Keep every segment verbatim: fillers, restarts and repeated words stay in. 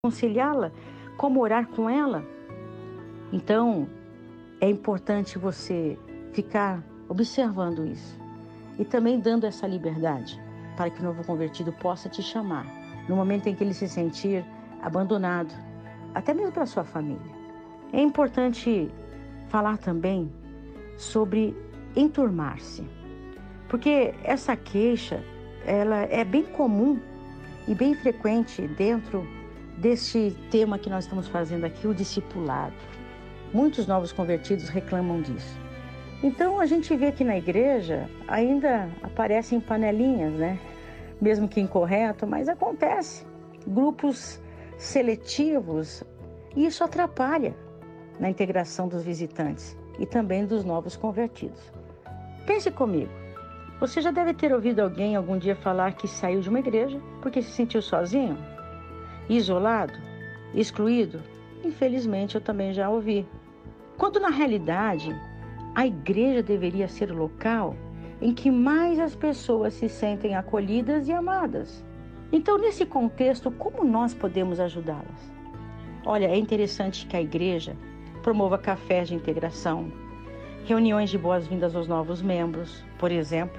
aconselhá-la, como orar com ela. Então, é importante você ficar observando isso e também dando essa liberdade para que o novo convertido possa te chamar no momento em que ele se sentir abandonado, até mesmo para sua família. É importante falar também sobre enturmar-se, porque essa queixa ela é bem comum e bem frequente dentro deste tema que nós estamos fazendo aqui, o discipulado. Muitos novos convertidos reclamam disso. Então a gente vê que na igreja ainda aparecem panelinhas, né? Mesmo que incorreto, mas acontece. Grupos seletivos, e isso atrapalha na integração dos visitantes e também dos novos convertidos. Pense comigo, você já deve ter ouvido alguém algum dia falar que saiu de uma igreja porque se sentiu sozinho, isolado, excluído? Infelizmente eu também já ouvi. Quando na realidade a igreja deveria ser o local em que mais as pessoas se sentem acolhidas e amadas. Então, nesse contexto, como nós podemos ajudá-las? Olha, é interessante que a igreja promova cafés de integração, reuniões de boas-vindas aos novos membros, por exemplo.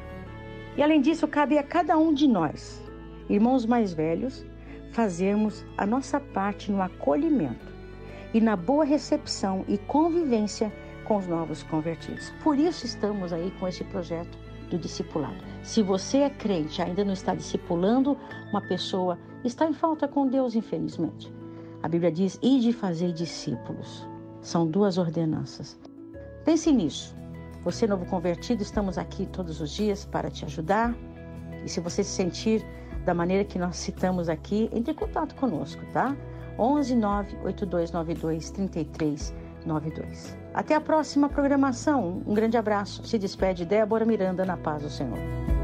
E além disso, cabe a cada um de nós, irmãos mais velhos, fazermos a nossa parte no acolhimento e na boa recepção e convivência com os novos convertidos. Por isso estamos aí com esse projeto do discipulado. Se você é crente e ainda não está discipulando uma pessoa, está em falta com Deus, infelizmente. A Bíblia diz, ide fazer discípulos. São duas ordenanças. Pense nisso. Você, novo convertido, estamos aqui todos os dias para te ajudar. E se você se sentir da maneira que nós citamos aqui, entre em contato conosco, tá? onze nove oito dois nove dois três três nove dois. Até a próxima programação. Um grande abraço. Se despede Débora Miranda, na paz do Senhor.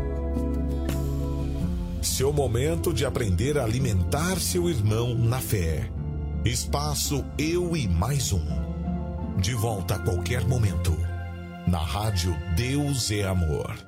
Seu momento de aprender a alimentar seu irmão na fé. Espaço Eu e Mais Um. De volta a qualquer momento. Na rádio Deus é Amor.